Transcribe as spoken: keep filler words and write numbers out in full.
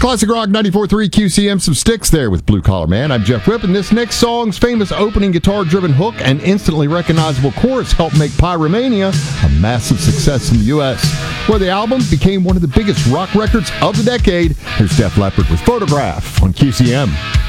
Classic Rock ninety-four point three Q C M, some sticks there with Blue Collar Man. I'm Jeff Whip, and this next song's famous opening guitar-driven hook and instantly recognizable chorus helped make Pyromania a massive success in the U S, where the album became one of the biggest rock records of the decade. Here's Def Leppard with Photograph on Q C M.